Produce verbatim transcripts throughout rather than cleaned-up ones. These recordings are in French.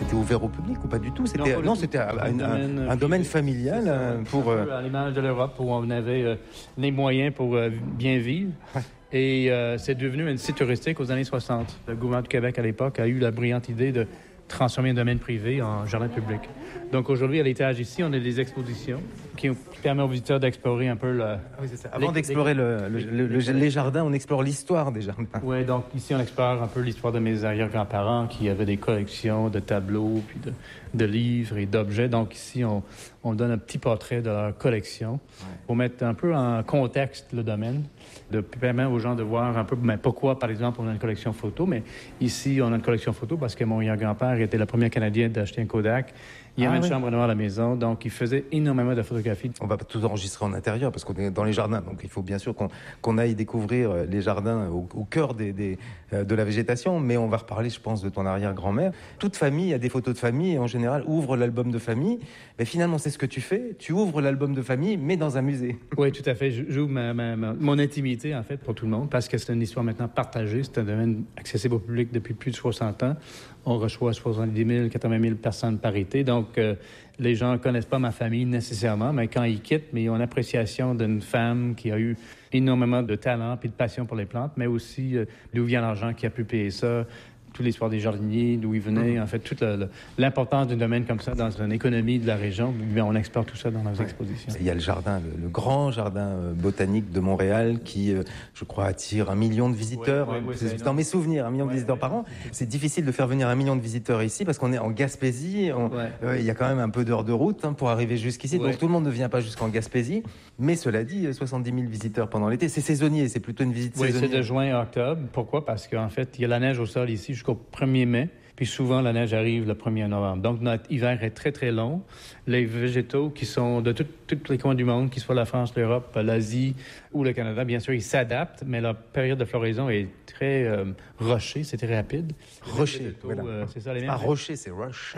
c'était ouvert au public ou pas du tout? C'était, non, non c'était un, un, domaine, un, un domaine familial ça, pour... Un peu à l'image de l'Europe où on avait euh, les moyens pour euh, bien vivre. Ouais. Et euh, c'est devenu un site touristique aux années soixante. Le gouvernement du Québec, à l'époque, a eu la brillante idée de transformer un domaine privé en jardin public. Donc aujourd'hui, à l'étage ici, on a des expositions qui, qui permettent aux visiteurs d'explorer un peu le... Ah oui, c'est ça. Avant les, d'explorer les, le, le, le, le, les jardins, on explore l'histoire des jardins. Oui, donc ici, on explore un peu l'histoire de mes arrière-grands-parents qui avaient des collections de tableaux, puis de, de livres et d'objets. Donc ici, on, on donne un petit portrait de leur collection ouais. pour mettre un peu en contexte le domaine, de permettre aux gens de voir un peu ben, pourquoi, par exemple, on a une collection photo, mais ici, on a une collection photo parce que mon arrière-grand-père était le premier Canadien d'acheter un Kodak. Il y avait ah, une oui. chambre noire à la maison, donc il faisait énormément de photographies. On va pas tout enregistrer en intérieur parce qu'on est dans les jardins, donc il faut bien sûr qu'on, qu'on aille découvrir les jardins au, au cœur des, des, de la végétation, mais on va reparler, je pense, de ton arrière-grand-mère. Toute famille a des photos de famille et en général ouvre l'album de famille. Mais finalement, c'est ce que tu fais. Tu ouvres l'album de famille, mais dans un musée. Oui, tout à fait. J'ouvre ma, ma, ma, mon intimité, en fait, pour tout le monde, parce que c'est une histoire maintenant partagée. C'est un domaine accessible au public depuis plus de soixante ans. On reçoit soixante-dix mille, quatre-vingt mille personnes par été. Donc, euh, les gens ne connaissent pas ma famille nécessairement, mais quand ils quittent, mais ils ont une appréciation d'une femme qui a eu énormément de talent et de passion pour les plantes, mais aussi euh, d'où vient l'argent qui a pu payer ça, toute l'histoire des jardiniers, d'où ils venaient, mmh. en fait, toute le, le, l'importance d'un domaine comme ça dans une économie de la région. Bien, on explore tout ça dans nos ouais. expositions. Il y a le jardin, le, le grand jardin euh, botanique de Montréal qui, euh, je crois, attire un million de visiteurs. Ouais, ouais, ouais, c'est, c'est dans mes souvenirs, un million ouais, de visiteurs ouais, par an. C'est difficile de faire venir un million de visiteurs ici parce qu'on est en Gaspésie. On, ouais. euh, il y a quand même un peu d'heures de route hein, pour arriver jusqu'ici. Ouais. Donc tout le monde ne vient pas jusqu'en Gaspésie. Mais cela dit, soixante-dix mille visiteurs pendant l'été. C'est saisonnier, c'est plutôt une visite oui, saisonnière. Oui, c'est de juin à octobre. Pourquoi? Parce qu'en fait, il y a la neige au sol ici jusqu'au premier mai. Puis souvent, la neige arrive le premier novembre. Donc, notre hiver est très, très long. Les végétaux qui sont de tous les coins du monde, qu'ils soient la France, l'Europe, l'Asie ou le Canada, bien sûr, ils s'adaptent, mais leur période de floraison est très euh, rushée, c'est très rapide. Rocher, voilà. euh, c'est ça. Les mêmes ah, rocher, c'est rush.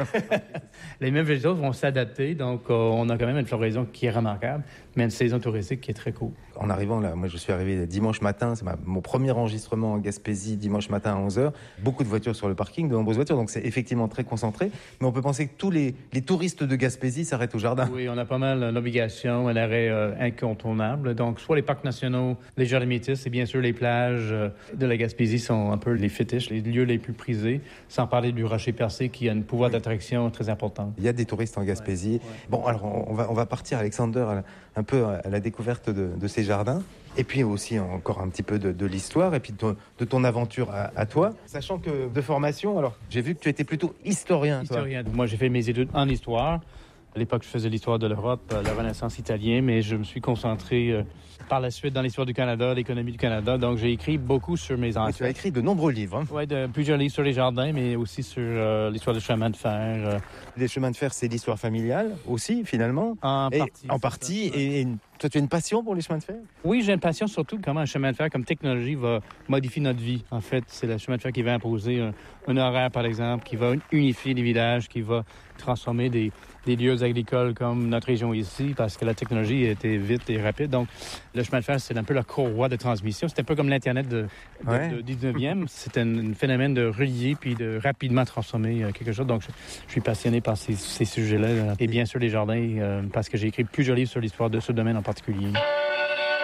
Les mêmes végétaux vont s'adapter, donc euh, on a quand même une floraison qui est remarquable, mais une saison touristique qui est très cool. En arrivant là, moi je suis arrivé dimanche matin, c'est ma, mon premier enregistrement en Gaspésie, dimanche matin à onze heures. Beaucoup de voitures sur le parking, de nombreuses voitures, donc c'est effectivement très concentré. Mais on peut penser que tous les, les touristes de Gaspésie s'arrêtent au jardin. Oui, on a pas mal d'obligations, un arrêt euh, incontournable. Donc, soit les parcs nationaux, les jardins métis et bien sûr les plages euh, de la Gaspésie sont un peu les fétiches, les lieux les plus prisés, sans parler du Rocher Percé qui a un pouvoir d'attraction très important. Il y a des touristes en Gaspésie. Ouais, ouais. Bon, alors on, on, va, on va partir, Alexander, un peu à la découverte de, de ces jardins. Et puis aussi encore un petit peu de, de l'histoire et puis de ton, de ton aventure à, à toi. Sachant que de formation, alors j'ai vu que tu étais plutôt historien. Historien. Toi. Moi, j'ai fait mes études en histoire. À l'époque, je faisais l'histoire de l'Europe, la Renaissance italienne, mais je me suis concentré euh, par la suite dans l'histoire du Canada, l'économie du Canada. Donc, j'ai écrit beaucoup sur mes ancêtres. Oui, tu as écrit de nombreux livres. Hein. Oui, de, plusieurs livres sur les jardins, mais aussi sur euh, l'histoire des chemins de fer. Euh. Les chemins de fer, c'est l'histoire familiale aussi, finalement. En et, partie. En partie. Ça, et, et toi, tu as une passion pour les chemins de fer? Oui, j'ai une passion surtout comment un chemin de fer comme technologie va modifier notre vie. En fait, c'est le chemin de fer qui va imposer un, un horaire, par exemple, qui va unifier les villages, qui va transformer des, des lieux agricoles comme notre région ici, parce que la technologie était vite et rapide. Donc, le chemin de fer, c'est un peu la courroie de transmission. C'est un peu comme l'Internet de, de, ouais. de dix-neuvième. C'est un, un phénomène de relier puis de rapidement transformer euh, quelque chose. Donc, je, je suis passionné par ces, ces sujets-là. Et bien sûr, les jardins, euh, parce que j'ai écrit plusieurs livres sur l'histoire de ce domaine en particulier.